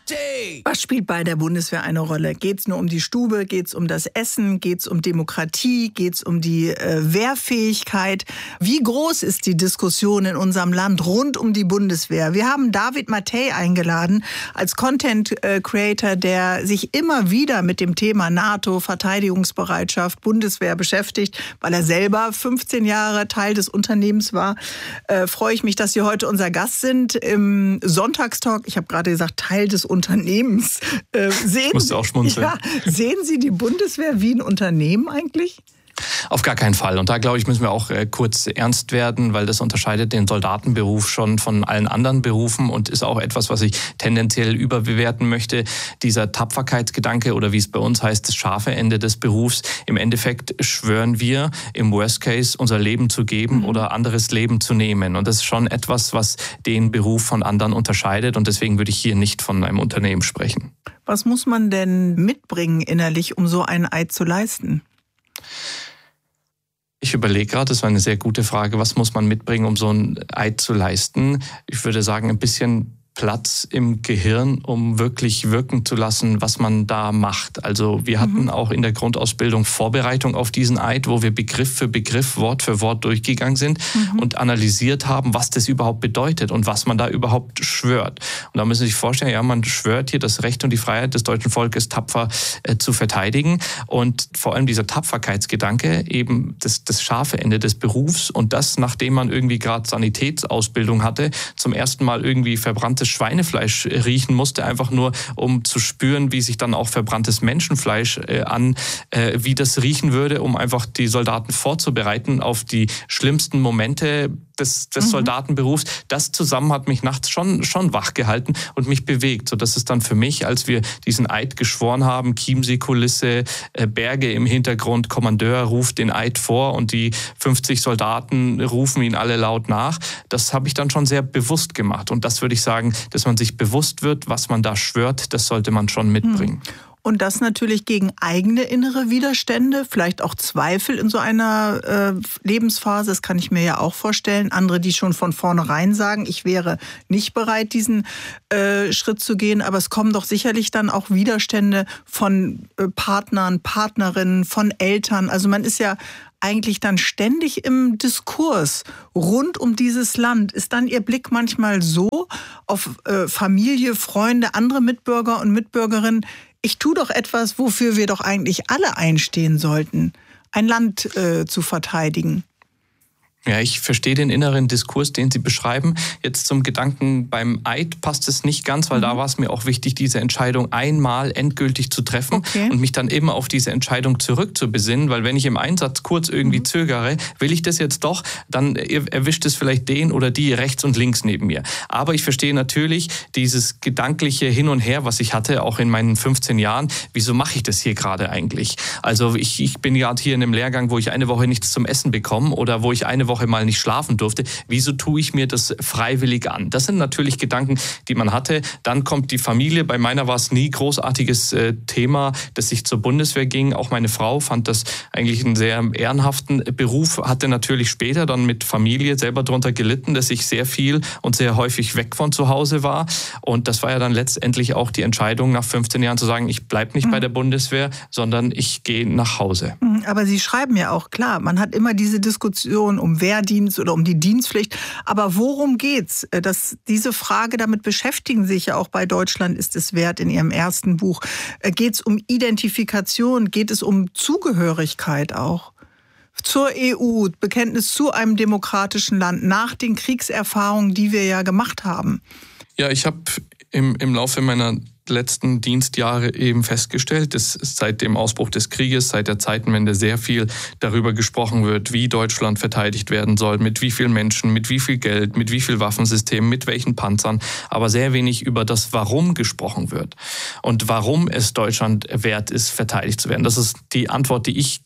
Was spielt bei der Bundeswehr eine Rolle? Geht es nur um die Stube? Geht es um das Essen? Geht es um Demokratie? Geht es um die Wehrfähigkeit? Wie groß ist die Diskussion in unserem Land rund um die Bundeswehr? Wir haben David Mathey eingeladen als Content Creator, der sich immer wieder mit dem Thema NATO, Verteidigungsbereitschaft, Bundeswehr beschäftigt, weil er selber 15 Jahre Teil des Unternehmens war. Freue ich mich, dass Sie heute unser Gast sind im Sonntagstalk. Ich habe gerade gesagt, Teil des Unternehmens. Musste auch schmunzeln. Ja, sehen Sie die Bundeswehr wie ein Unternehmen eigentlich? Auf gar keinen Fall. Und da, glaube ich, müssen wir auch kurz ernst werden, weil das unterscheidet den Soldatenberuf schon von allen anderen Berufen und ist auch etwas, was ich tendenziell überbewerten möchte. Dieser Tapferkeitsgedanke oder wie es bei uns heißt, das scharfe Ende des Berufs. Im Endeffekt schwören wir, im Worst Case unser Leben zu geben oder anderes Leben zu nehmen. Und das ist schon etwas, was den Beruf von anderen unterscheidet. Und deswegen würde ich hier nicht von einem Unternehmen sprechen. Was muss man denn mitbringen innerlich, um so einen Eid zu leisten? Ich überlege gerade, das war eine sehr gute Frage, was muss man mitbringen, um so ein Eid zu leisten? Ich würde sagen, ein bisschen Platz im Gehirn, um wirklich wirken zu lassen, was man da macht. Also wir hatten auch in der Grundausbildung Vorbereitung auf diesen Eid, wo wir Begriff für Begriff, Wort für Wort durchgegangen sind und analysiert haben, was das überhaupt bedeutet und was man da überhaupt schwört. Und da müssen Sie sich vorstellen, ja, man schwört hier das Recht und die Freiheit des deutschen Volkes tapfer zu verteidigen. Und vor allem dieser Tapferkeitsgedanke, eben das scharfe Ende des Berufs und das, nachdem man irgendwie gerade Sanitätsausbildung hatte, zum ersten Mal irgendwie verbranntes Schweinefleisch riechen musste, einfach nur um zu spüren, wie sich dann auch verbranntes Menschenfleisch wie das riechen würde, um einfach die Soldaten vorzubereiten auf die schlimmsten Momente des Soldatenberufs. Das zusammen hat mich nachts schon wach gehalten und mich bewegt. So dass es dann für mich, als wir diesen Eid geschworen haben, Chiemsee-Kulisse, Berge im Hintergrund, Kommandeur ruft den Eid vor und die 50 Soldaten rufen ihn alle laut nach. Das habe ich dann schon sehr bewusst gemacht. Und das würde ich sagen, dass man sich bewusst wird, was man da schwört, das sollte man schon mitbringen. Und das natürlich gegen eigene innere Widerstände, vielleicht auch Zweifel in so einer Lebensphase, das kann ich mir ja auch vorstellen. Andere, die schon von vornherein sagen, ich wäre nicht bereit, diesen Schritt zu gehen. Aber es kommen doch sicherlich dann auch Widerstände von Partnern, Partnerinnen, von Eltern. Also man ist ja eigentlich dann ständig im Diskurs rund um dieses Land. Ist dann Ihr Blick manchmal so auf Familie, Freunde, andere Mitbürger und Mitbürgerinnen, ich tue doch etwas, wofür wir doch eigentlich alle einstehen sollten, ein Land zu verteidigen? Ja, ich verstehe den inneren Diskurs, den Sie beschreiben. Jetzt zum Gedanken beim Eid passt es nicht ganz, weil da war es mir auch wichtig, diese Entscheidung einmal endgültig zu treffen und mich dann immer auf diese Entscheidung zurückzubesinnen, weil wenn ich im Einsatz kurz irgendwie zögere, will ich das jetzt doch, dann erwischt es vielleicht den oder die rechts und links neben mir. Aber ich verstehe natürlich dieses gedankliche Hin und Her, was ich hatte, auch in meinen 15 Jahren. Wieso mache ich das hier gerade eigentlich? Also ich bin gerade hier in einem Lehrgang, wo ich eine Woche nichts zum Essen bekomme oder wo ich eine Woche mal nicht schlafen durfte. Wieso tue ich mir das freiwillig an? Das sind natürlich Gedanken, die man hatte. Dann kommt die Familie. Bei meiner war es nie großartiges Thema, dass ich zur Bundeswehr ging. Auch meine Frau fand das eigentlich einen sehr ehrenhaften Beruf, hatte natürlich später dann mit Familie selber darunter gelitten, dass ich sehr viel und sehr häufig weg von zu Hause war. Und das war ja dann letztendlich auch die Entscheidung, nach 15 Jahren zu sagen, ich bleibe nicht bei der Bundeswehr, sondern ich gehe nach Hause. Aber Sie schreiben ja auch, klar, man hat immer diese Diskussion um Wehrdienst oder um die Dienstpflicht. Aber worum geht's? Diese Frage, damit beschäftigen Sie sich ja auch bei Deutschland ist es wert in Ihrem ersten Buch. Geht es um Identifikation? Geht es um Zugehörigkeit auch? Zur EU, Bekenntnis zu einem demokratischen Land nach den Kriegserfahrungen, die wir ja gemacht haben? Ja, ich habe im Laufe meiner letzten Dienstjahre eben festgestellt, dass seit dem Ausbruch des Krieges, seit der Zeitenwende sehr viel darüber gesprochen wird, wie Deutschland verteidigt werden soll, mit wie vielen Menschen, mit wie viel Geld, mit wie viel Waffensystemen, mit welchen Panzern, aber sehr wenig über das Warum gesprochen wird und warum es Deutschland wert ist, verteidigt zu werden. Das ist die Antwort, die ich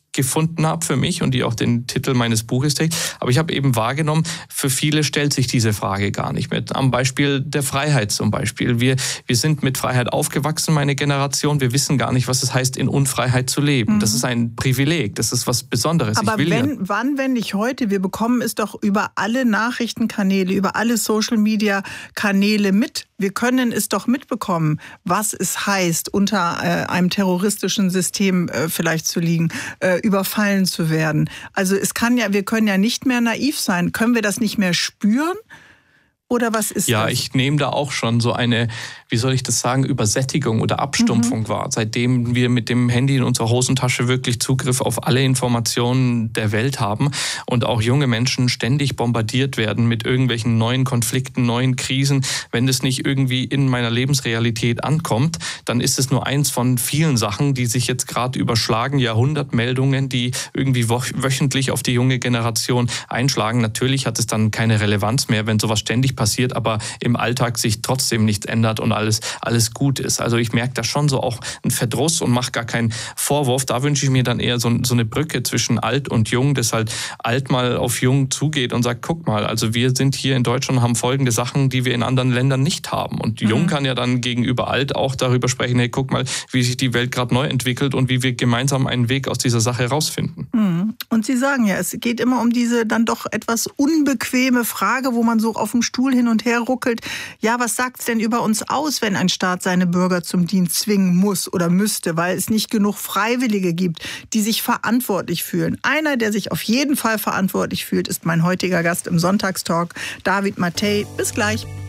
gefunden habe für mich und die auch den Titel meines Buches trägt. Aber ich habe eben wahrgenommen, für viele stellt sich diese Frage gar nicht mehr. Am Beispiel der Freiheit zum Beispiel. Wir sind mit Freiheit aufgewachsen, meine Generation. Wir wissen gar nicht, was es heißt, in Unfreiheit zu leben. Das ist ein Privileg, das ist was Besonderes. Aber wann, wenn nicht heute? Wir bekommen es doch über alle Nachrichtenkanäle, über alle Social-Media-Kanäle mit. Wir können es doch mitbekommen, was es heißt, unter einem terroristischen System vielleicht zu liegen, überfallen zu werden. Also wir können ja nicht mehr naiv sein. Können wir das nicht mehr spüren? Oder was ist das? Ja, ich nehme da auch schon so eine, wie soll ich das sagen, Übersättigung oder Abstumpfung wahr. Seitdem wir mit dem Handy in unserer Hosentasche wirklich Zugriff auf alle Informationen der Welt haben und auch junge Menschen ständig bombardiert werden mit irgendwelchen neuen Konflikten, neuen Krisen. Wenn das nicht irgendwie in meiner Lebensrealität ankommt, dann ist es nur eins von vielen Sachen, die sich jetzt gerade überschlagen. Jahrhundertmeldungen, die irgendwie wöchentlich auf die junge Generation einschlagen. Natürlich hat es dann keine Relevanz mehr, wenn sowas ständig passiert, aber im Alltag sich trotzdem nichts ändert und alles gut ist. Also ich merke da schon so auch einen Verdruss und mache gar keinen Vorwurf. Da wünsche ich mir dann eher so eine Brücke zwischen alt und jung, dass halt alt mal auf jung zugeht und sagt, guck mal, also wir sind hier in Deutschland und haben folgende Sachen, die wir in anderen Ländern nicht haben. Und jung kann ja dann gegenüber alt auch darüber sprechen, hey, guck mal, wie sich die Welt gerade neu entwickelt und wie wir gemeinsam einen Weg aus dieser Sache herausfinden. Und Sie sagen ja, es geht immer um diese dann doch etwas unbequeme Frage, wo man so auf dem Stuhl hin und her ruckelt. Ja, was sagt es denn über uns aus, wenn ein Staat seine Bürger zum Dienst zwingen muss oder müsste, weil es nicht genug Freiwillige gibt, die sich verantwortlich fühlen? Einer, der sich auf jeden Fall verantwortlich fühlt, ist mein heutiger Gast im Sonntagstalk, David Mathey. Bis gleich.